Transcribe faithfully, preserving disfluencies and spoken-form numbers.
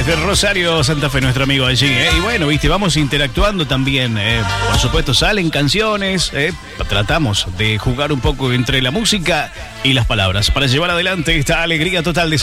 de Rosario, Santa Fe, nuestro amigo allí, ¿eh? Y bueno, viste, vamos interactuando también, ¿eh? Por supuesto, salen canciones, ¿eh? Tratamos de jugar un poco entre la música y las palabras para llevar adelante esta alegría total de